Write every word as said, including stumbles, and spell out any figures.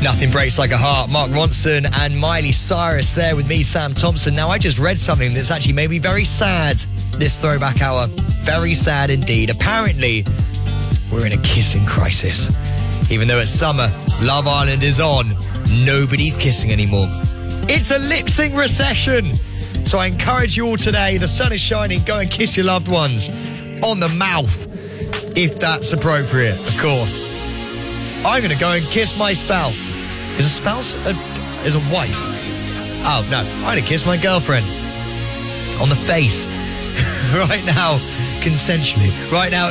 Nothing Breaks Like a Heart. Mark Ronson and Miley Cyrus there with me, Sam Thompson. Now, I just read something that's actually made me very sad this throwback hour. Very sad indeed. Apparently, we're in a kissing crisis. Even though it's summer, Love Island is on, nobody's kissing anymore. It's a lip sync recession. So I encourage you all today, the sun is shining, go and kiss your loved ones on the mouth, if that's appropriate, of course. I'm going to go and kiss my spouse. Is a spouse a, is a wife? Oh, no. I'm going to kiss my girlfriend on the face right now, consensually. Right now,